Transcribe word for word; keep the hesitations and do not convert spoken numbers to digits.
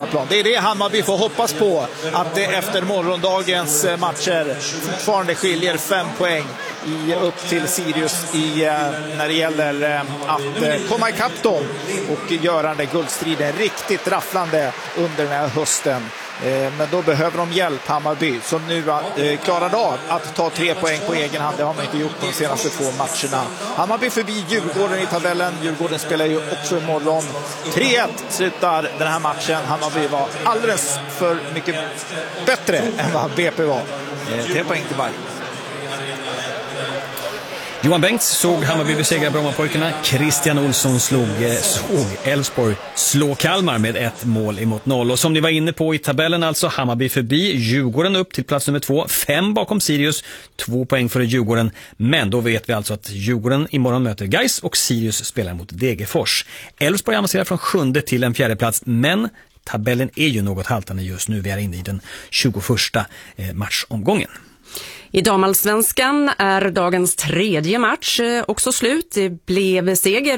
hemmaplan. Det är det Hammarby får hoppas på, att det efter morgondagens matcher fortfarande skiljer fem poäng i, upp till Sirius i, när det gäller att komma ikapp dem och göra den där guldstriden riktigt rafflande under den här hösten. Men då behöver de hjälp, Hammarby, som nu klarade av att ta tre poäng på egen hand. Det har man inte gjort de senaste två matcherna. Hammarby förbi Djurgården i tabellen. Djurgården spelar ju också imorgon. tre ett slutar den här matchen. Hammarby var alldeles för mycket bättre än vad B P var. Tre poäng till varje. Johan Bengts såg Hammarby besegra Brommapojkarna. Christian Olsson slog, såg Elfsborg slå Kalmar med ett mål emot noll. Och som ni var inne på i tabellen, alltså Hammarby förbi Djurgården upp till plats nummer två. Fem bakom Sirius, två poäng för Djurgården. Men då vet vi alltså att Djurgården imorgon möter Gais och Sirius spelar mot Degerfors. Elfsborg avancerar från sjunde till en fjärde plats, men tabellen är ju något haltande just nu. Vi är inne i den tjugoförsta matchomgången. I damallsvenskan är dagens tredje match också slut. Det blev seger